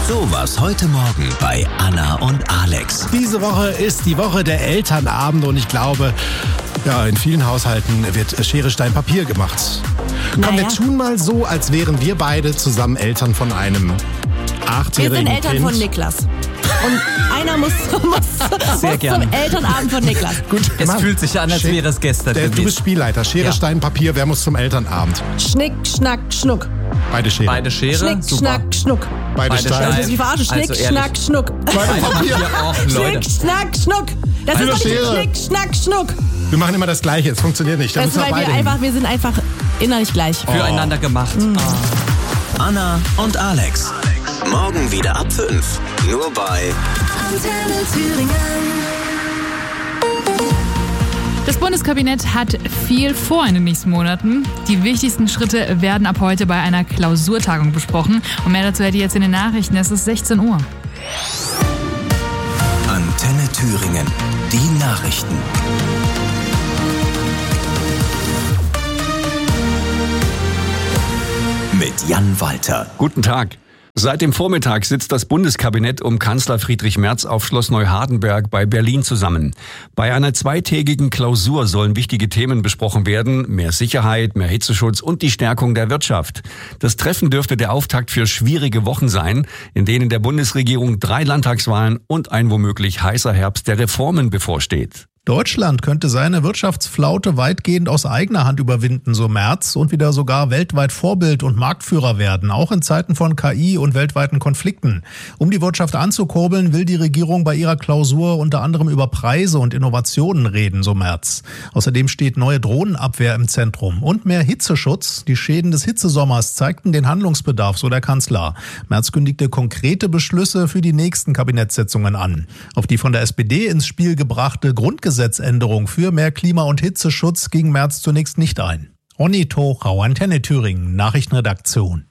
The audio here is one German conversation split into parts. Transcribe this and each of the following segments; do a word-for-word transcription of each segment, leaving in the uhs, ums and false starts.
So was heute Morgen bei Anna und Alex. Diese Woche ist die Woche der Elternabende und ich glaube, ja, in vielen Haushalten wird Schere, Stein, Papier gemacht. Komm, Naja. wir tun mal so, als wären wir beide zusammen Eltern von einem Wir achtjährigen sind Eltern Kind. von Niklas. Und einer muss, muss, Sehr muss gerne. zum Elternabend von Niklas. Gut, Es Mann. fühlt sich an, als Schick. wäre es gestern. Der, für du mich. bist Spielleiter. Schere, Ja. Stein, Papier. Wer muss zum Elternabend? Schnick, Schnack, Schnuck. Beide Schere. Beide Schere. Schnick, Super. Schnack, Schnuck. Beide Beide Steine. Das ist wie verarsche. Schnick, Also ehrlich. Schnack, Schnuck. Beide Papier. Ja, auch, Leute. Schnick, Schnack, Schnuck. Das Beide ist doch nicht Schere. Schnick, Schnack, Schnuck. Wir machen immer das Gleiche. Es funktioniert nicht. Da Das ist, müssen wir weil wir beide hin. einfach, wir sind einfach innerlich gleich. Füreinander gemacht. Anna und Alex. Morgen wieder ab fünf. Nur bei Antenne Thüringen. Das Bundeskabinett hat viel vor in den nächsten Monaten. Die wichtigsten Schritte werden ab heute bei einer Klausurtagung besprochen. Und mehr dazu hätte ich jetzt in den Nachrichten. Es ist sechzehn Uhr. Antenne Thüringen. Die Nachrichten. Mit Jan Walter. Guten Tag. Seit dem Vormittag sitzt das Bundeskabinett um Kanzler Friedrich Merz auf Schloss Neuhardenberg bei Berlin zusammen. Bei einer zweitägigen Klausur sollen wichtige Themen besprochen werden. Mehr Sicherheit, mehr Hitzeschutz und die Stärkung der Wirtschaft. Das Treffen dürfte der Auftakt für schwierige Wochen sein, in denen der Bundesregierung drei Landtagswahlen und ein womöglich heißer Herbst der Reformen bevorsteht. Deutschland könnte seine Wirtschaftsflaute weitgehend aus eigener Hand überwinden, so Merz, und wieder sogar weltweit Vorbild und Marktführer werden, auch in Zeiten von K I und weltweiten Konflikten. Um die Wirtschaft anzukurbeln, will die Regierung bei ihrer Klausur unter anderem über Preise und Innovationen reden, so Merz. Außerdem steht neue Drohnenabwehr im Zentrum und mehr Hitzeschutz. Die Schäden des Hitzesommers zeigten den Handlungsbedarf, so der Kanzler. Merz kündigte konkrete Beschlüsse für die nächsten Kabinettssitzungen an. Auf die von der S P D ins Spiel gebrachte Grundgesetzgebung Gesetzänderung für mehr Klima- und Hitzeschutz ging Merz zunächst nicht ein. Ronny Tochau, Antenne Thüringen, Nachrichtenredaktion.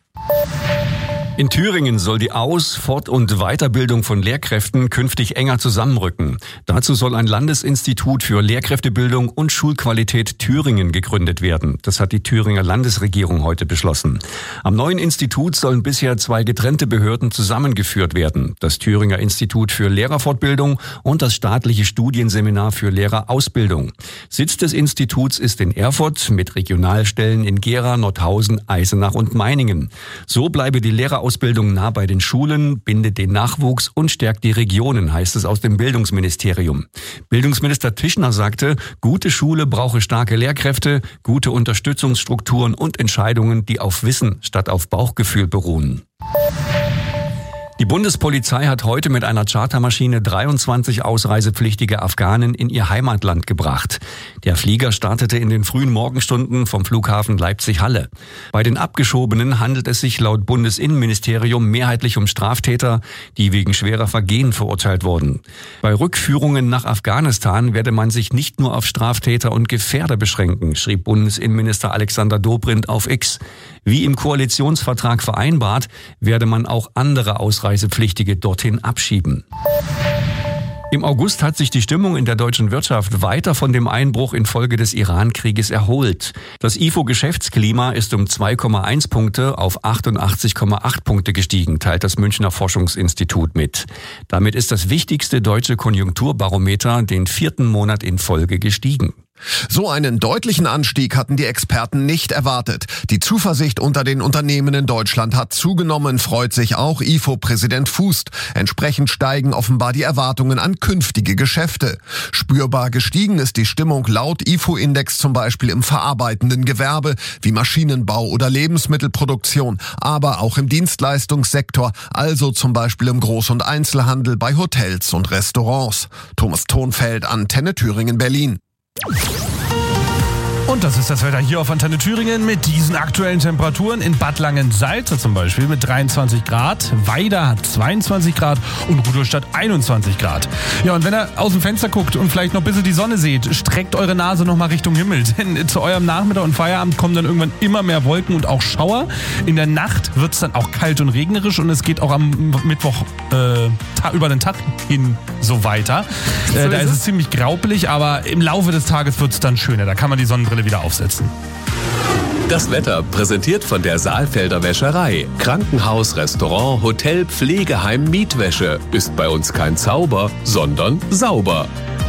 In Thüringen soll die Aus-, Fort- und Weiterbildung von Lehrkräften künftig enger zusammenrücken. Dazu soll ein Landesinstitut für Lehrkräftebildung und Schulqualität Thüringen gegründet werden. Das hat die Thüringer Landesregierung heute beschlossen. Am neuen Institut sollen bisher zwei getrennte Behörden zusammengeführt werden. Das Thüringer Institut für Lehrerfortbildung und das staatliche Studienseminar für Lehrerausbildung. Sitz des Instituts ist in Erfurt mit Regionalstellen in Gera, Nordhausen, Eisenach und Meiningen. So bleibe die Lehrerausbildung Ausbildung nah bei den Schulen, bindet den Nachwuchs und stärkt die Regionen, heißt es aus dem Bildungsministerium. Bildungsminister Tischner sagte, gute Schule brauche starke Lehrkräfte, gute Unterstützungsstrukturen und Entscheidungen, die auf Wissen statt auf Bauchgefühl beruhen. Die Bundespolizei hat heute mit einer Chartermaschine dreiundzwanzig ausreisepflichtige Afghanen in ihr Heimatland gebracht. Der Flieger startete in den frühen Morgenstunden vom Flughafen Leipzig-Halle. Bei den Abgeschobenen handelt es sich laut Bundesinnenministerium mehrheitlich um Straftäter, die wegen schwerer Vergehen verurteilt wurden. Bei Rückführungen nach Afghanistan werde man sich nicht nur auf Straftäter und Gefährder beschränken, schrieb Bundesinnenminister Alexander Dobrindt auf X. Wie im Koalitionsvertrag vereinbart, werde man auch andere Ausreisepflichtige dorthin abschieben. Im August hat sich die Stimmung in der deutschen Wirtschaft weiter von dem Einbruch infolge des Iran-Krieges erholt. Das I F O-Geschäftsklima ist um zwei Komma eins Punkte auf achtundachtzig Komma acht Punkte gestiegen, teilt das Münchner Forschungsinstitut mit. Damit ist das wichtigste deutsche Konjunkturbarometer den vierten Monat in Folge gestiegen. So einen deutlichen Anstieg hatten die Experten nicht erwartet. Die Zuversicht unter den Unternehmen in Deutschland hat zugenommen, freut sich auch I F O-Präsident Fußt. Entsprechend steigen offenbar die Erwartungen an künftige Geschäfte. Spürbar gestiegen ist die Stimmung laut I F O-Index zum Beispiel im verarbeitenden Gewerbe wie Maschinenbau oder Lebensmittelproduktion, aber auch im Dienstleistungssektor, also zum Beispiel im Groß- und Einzelhandel, bei Hotels und Restaurants. Thomas Thonfeld, Antenne Thüringen, Berlin. Und das ist das Wetter hier auf Antenne Thüringen mit diesen aktuellen Temperaturen. In Bad Langensalza zum Beispiel mit dreiundzwanzig Grad, Weida hat zweiundzwanzig Grad und Rudolstadt einundzwanzig Grad. Ja, und wenn ihr aus dem Fenster guckt und vielleicht noch ein bisschen die Sonne seht, streckt eure Nase nochmal Richtung Himmel. Denn zu eurem Nachmittag und Feierabend kommen dann irgendwann immer mehr Wolken und auch Schauer. In der Nacht wird es dann auch kalt und regnerisch und es geht auch am Mittwoch äh, ta- über den Tag hin so weiter. Äh, da ist es ziemlich graupelig, aber im Laufe des Tages wird es dann schöner. Da kann man die Sonnenbrille wieder aufsetzen. Das Wetter präsentiert von der Saalfelder Wäscherei. Krankenhaus, Restaurant, Hotel, Pflegeheim, Mietwäsche. Ist bei uns kein Zauber, sondern sauber.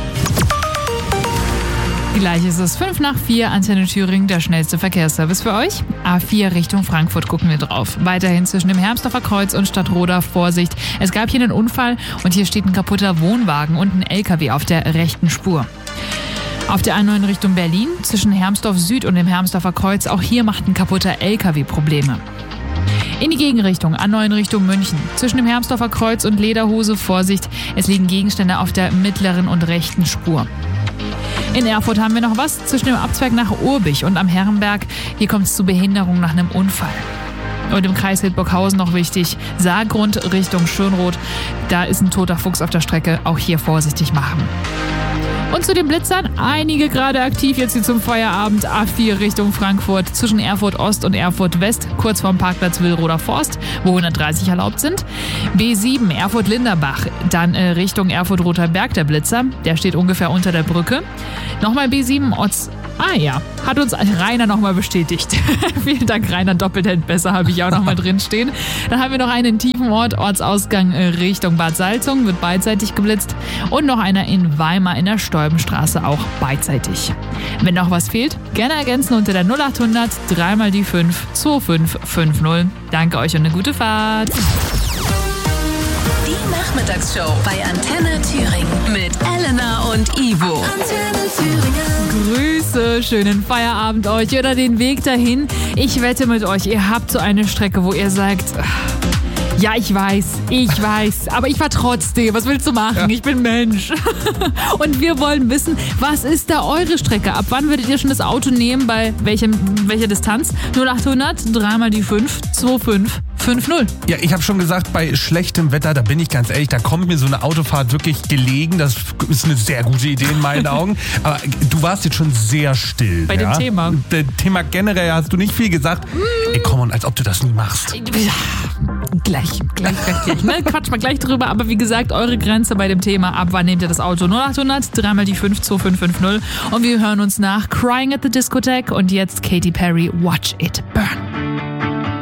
Gleich ist es fünf nach vier, Antenne Thüringen, der schnellste Verkehrsservice für euch. A vier Richtung Frankfurt gucken wir drauf. Weiterhin zwischen dem Hermsdorfer Kreuz und Stadtroda Vorsicht. Es gab hier einen Unfall und hier steht ein kaputter Wohnwagen und ein L K W auf der rechten Spur. Auf der A neun Richtung Berlin, zwischen Hermsdorf Süd und dem Hermsdorfer Kreuz, auch hier macht ein kaputter L K W Probleme. In die Gegenrichtung, A neun Richtung München. Zwischen dem Hermsdorfer Kreuz und Lederhose Vorsicht, es liegen Gegenstände auf der mittleren und rechten Spur. In Erfurt haben wir noch was zwischen dem Abzweig nach Urbich und am Herrenberg. Hier kommt es zu Behinderung nach einem Unfall. Und im Kreis Hildburghausen noch wichtig, Saargrund Richtung Schönroth. Da ist ein toter Fuchs auf der Strecke, auch hier vorsichtig machen. Und zu den Blitzern, einige gerade aktiv jetzt hier zum Feierabend. A vier Richtung Frankfurt, zwischen Erfurt Ost und Erfurt West, kurz vorm Parkplatz Willroder Forst, wo hundertdreißig erlaubt sind. B sieben Erfurt Linderbach, dann äh, Richtung Erfurt Roter Berg der Blitzer, der steht ungefähr unter der Brücke. Nochmal B sieben Otz. Ah ja, hat uns Rainer nochmal bestätigt. Vielen Dank, Rainer, doppelt hält besser, habe ich auch nochmal drin stehen. Dann haben wir noch einen in Tiefenort, Ortsausgang äh, Richtung Bad Salzung, wird beidseitig geblitzt. Und noch einer in Weimar in der Stolbenstraße, auch beidseitig. Wenn noch was fehlt, gerne ergänzen unter der null acht hundert drei mal die fünf zwei fünf fünf null. Danke euch und eine gute Fahrt. Die Nachmittagsshow bei Antenne Thüringen mit Elena und Ivo. Antenne Thüringen. Grüße, schönen Feierabend euch oder den Weg dahin. Ich wette mit euch, ihr habt so eine Strecke, wo ihr sagt, ja, ich weiß, ich weiß, aber ich fahr trotzdem. Was willst du machen? Ja. Ich bin Mensch. Und wir wollen wissen, was ist da eure Strecke? Ab wann würdet ihr schon das Auto nehmen? Bei welchem, welcher Distanz? null acht hundert drei mal die fünf zwei fünf fünf null. Ja, ich habe schon gesagt, bei schlechtem Wetter, da bin ich ganz ehrlich, da kommt mir so eine Autofahrt wirklich gelegen. Das ist eine sehr gute Idee in meinen Augen. Aber du warst jetzt schon sehr still. Bei ja? dem Thema. Dem Thema generell hast du nicht viel gesagt. Mm. Ey, komm on, als ob du das nie machst. Gleich, gleich, gleich, gleich. Ne? Quatsch mal gleich drüber. Aber wie gesagt, eure Grenze bei dem Thema. Ab wann nehmt ihr das Auto? null acht hundert drei mal die fünf zwei fünf fünf null. Und wir hören uns nach Crying at the Discotheque. Und jetzt Katy Perry, Watch It Burn.